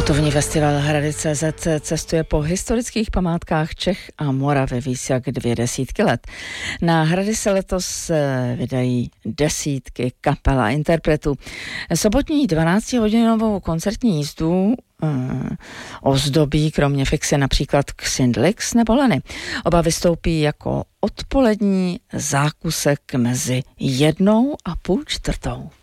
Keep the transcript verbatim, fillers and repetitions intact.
Sportovní festival Hrady tečka cé zet cestuje po historických památkách Čech a Moravy víc jak dvě desítky let. Na Hrady se letos vydají desítky kapel a interpretů. Sobotní dvanáctihodinovou koncertní jízdu Uh, ozdobí kromě Fixy například Xindlix nebo Leny. Oba vystoupí jako odpolední zákusek mezi jednou a půl čtvrtou.